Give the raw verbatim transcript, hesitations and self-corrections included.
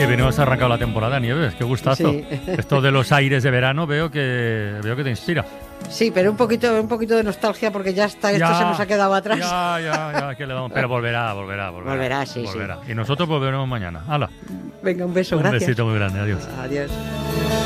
Que venimos arrancado la temporada, Nieves, qué gustazo. Sí. Esto de los aires de verano veo que veo que te inspira. Sí, pero un poquito, un poquito de nostalgia porque ya está, esto Ya, se nos ha quedado atrás. Ya, ya, ya, que le damos. Pero volverá, volverá, volverá. Volverá, sí, volverá. Sí. Y nosotros volveremos mañana. ¡Hala! Venga, un beso, un gracias. Un besito muy grande, adiós. Adiós.